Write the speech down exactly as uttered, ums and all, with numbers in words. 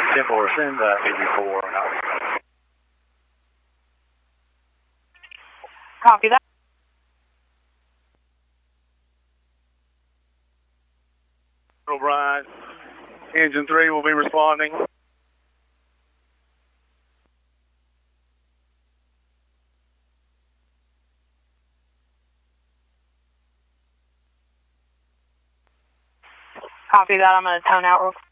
ten four, send uh, B B four. Copy that. O'Brien, engine three will be responding. Copy that. I'm going to tone out real quick.